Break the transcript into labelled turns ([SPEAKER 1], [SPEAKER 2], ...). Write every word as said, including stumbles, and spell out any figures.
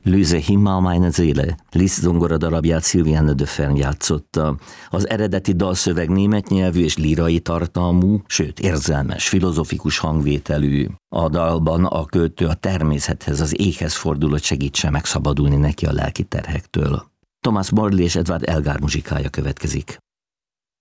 [SPEAKER 1] Löse Himmel meine Seele, Liszt zongora darabját Sylviane de Fern játszotta. Az eredeti dalszöveg német nyelvű és lírai tartalmú, sőt érzelmes, filozofikus hangvételű. A dalban a költő a természethez, az éghez fordul, hogy segítse megszabadulni neki a lelki terhektől. Thomas Morley és Edward Elgar muzsikája következik.